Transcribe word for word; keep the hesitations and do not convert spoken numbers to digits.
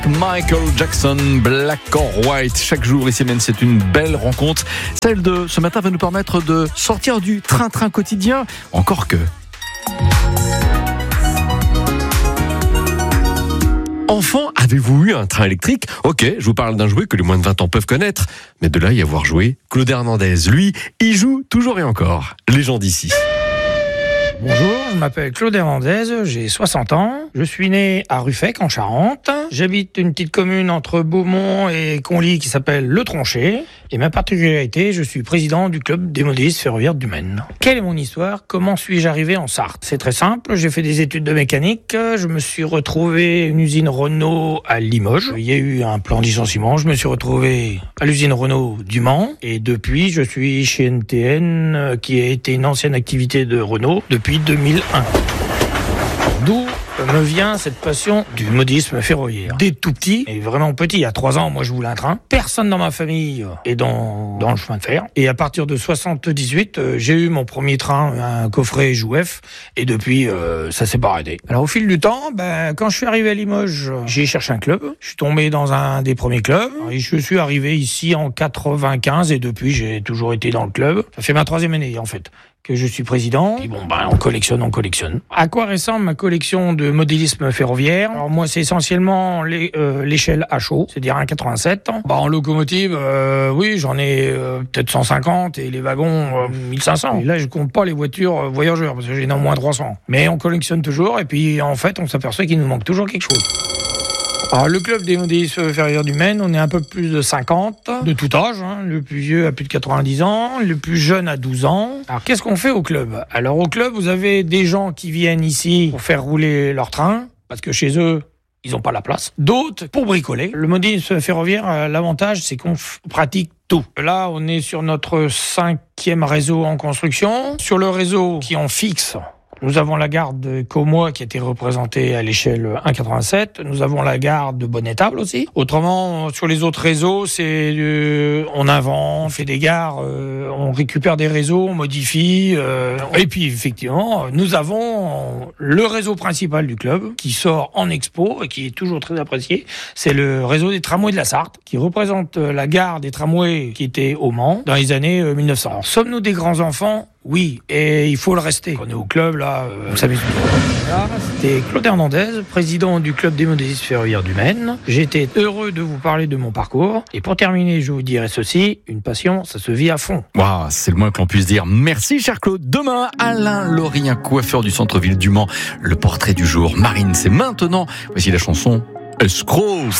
Michael Jackson, Black or White. Chaque jour, ici même, c'est une belle rencontre. Celle de ce matin va nous permettre de sortir du train-train quotidien. Encore que... Enfant, avez-vous eu un train électrique ? Ok, je vous parle d'un jouet que les moins de vingt ans peuvent connaître. Mais de là à y avoir joué, Claude Hernandez, lui, y joue toujours et encore. Légende ici. Bonjour, je m'appelle Claude Hernandez, j'ai soixante ans. Je suis né à Ruffec, en Charente. J'habite une petite commune entre Beaumont et Conly qui s'appelle Le Tronchet. Et ma particularité, je suis président du club des modélistes ferroviaires du Maine. Quelle est mon histoire ? Comment suis-je arrivé en Sarthe ? C'est très simple, j'ai fait des études de mécanique. Je me suis retrouvé à une usine Renault à Limoges. Il y a eu un plan de licenciement. Je me suis retrouvé à l'usine Renault du Mans. Et depuis, je suis chez N T N, qui a été une ancienne activité de Renault depuis deux mille un. D'où me vient cette passion du modélisme ferroviaire. Dès tout petit, et vraiment petit, à trois ans, moi je voulais un train. Personne dans ma famille est dans, dans le chemin de fer. Et à partir de soixante-dix-huit, euh, j'ai eu mon premier train, un coffret Jouef, et depuis, euh, ça s'est pas arrêté. Alors au fil du temps, ben, quand je suis arrivé à Limoges, j'ai cherché un club. Je suis tombé dans un des premiers clubs. Et je suis arrivé ici en quatre-vingt-quinze, et depuis, j'ai toujours été dans le club. Ça fait ma troisième année, en fait, que je suis président. Et bon, ben, on collectionne, on collectionne. À quoi ressemble ma collection de modélisme ferroviaire ? Alors moi, c'est essentiellement les, euh, l'échelle H O, c'est-à-dire un quatre-vingt-sept. Bah, en locomotive, euh, oui, j'en ai euh, peut-être cent cinquante et les wagons, euh, mille cinq cents. Et là, je compte pas les voitures euh, voyageurs, parce que j'en ai au moins trois cents. Mais on collectionne toujours, et puis en fait, on s'aperçoit qu'il nous manque toujours quelque chose. Alors, le club des modélistes ferroviaires du Maine, on est un peu plus de cinquante, de tout âge, hein. Le plus vieux a plus de quatre-vingt-dix ans, le plus jeune a douze ans. Alors, qu'est-ce qu'on fait au club ? Alors, au club, vous avez des gens qui viennent ici pour faire rouler leur train, parce que chez eux, ils n'ont pas la place. D'autres, pour bricoler. Le modélisme ferroviaire, l'avantage, c'est qu'on f- pratique tout. Là, on est sur notre cinquième réseau en construction. Sur le réseau qui en fixe, nous avons la gare de Caumois qui a été représentée à l'échelle un virgule quatre-vingt-sept. Nous avons la gare de Bonnétable aussi. Autrement, sur les autres réseaux, c'est euh, on invente, on fait des gares, euh, on récupère des réseaux, on modifie. Euh, et puis effectivement, nous avons le réseau principal du club qui sort en expo et qui est toujours très apprécié. C'est le réseau des tramways de la Sarthe qui représente la gare des tramways qui était au Mans dans les années mille neuf cents. Alors, sommes-nous des grands enfants ? Oui, et il faut le rester. On est au club, là, euh, on s'amuse. Là, c'était Claude Hernandez, président du club des modélistes ferroviaires du Maine. J'étais heureux de vous parler de mon parcours. Et pour terminer, je vous dirai ceci, une passion, ça se vit à fond. Waouh, c'est le moins que l'on puisse dire. Merci, cher Claude. Demain, Alain Lorien, coiffeur du centre-ville du Mans. Le portrait du jour. Marine, c'est maintenant. Voici la chanson Escrocs.